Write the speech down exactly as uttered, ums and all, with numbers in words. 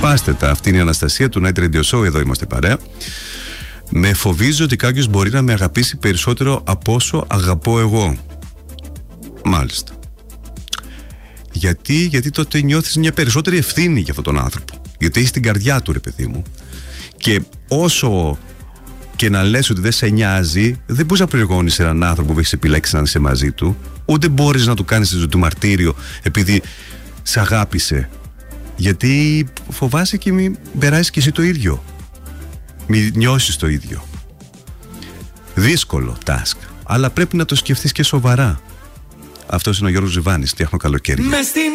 Σπάστε τα. Αυτή είναι η Αναστασία του Night Radio Show. Εδώ είμαστε παρέα. του Night Radio Show. Εδώ είμαστε παρέα. Με φοβίζει ότι κάποιος μπορεί να με αγαπήσει περισσότερο από όσο αγαπώ εγώ. Μάλιστα. Γιατί, γιατί τότε νιώθεις μια περισσότερη ευθύνη για αυτόν τον άνθρωπο. Γιατί έχεις την καρδιά του, ρε παιδί μου. Και όσο και να λες ότι δεν σε νοιάζει, δεν μπορείς να πληγώνεις έναν άνθρωπο που έχεις επιλέξει να είσαι μαζί του. Ούτε μπορείς να του κάνεις τη ζωή του μαρτύριο επειδή σε αγάπησε. Γιατί φοβάσαι και μην περάσεις και εσύ το ίδιο. Μην νιώσεις το ίδιο. Δύσκολο task, αλλά πρέπει να το σκεφτείς και σοβαρά. Αυτός είναι ο Γιώργος Ζιβάνης. Τέχνο καλοκαίρι.